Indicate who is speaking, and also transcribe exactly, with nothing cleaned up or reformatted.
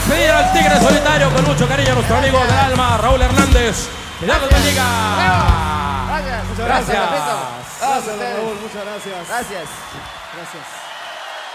Speaker 1: despedir al Tigre Solitario con mucho cariño a nuestro amigo del alma, Raúl Hernández. Que Dios los bendiga.
Speaker 2: Gracias.
Speaker 3: Muchas
Speaker 1: Gracias.
Speaker 3: gracias.
Speaker 2: Gracias,
Speaker 3: Gracias,
Speaker 2: Raúl.
Speaker 3: Raúl. Muchas gracias.
Speaker 2: Gracias.
Speaker 3: Gracias.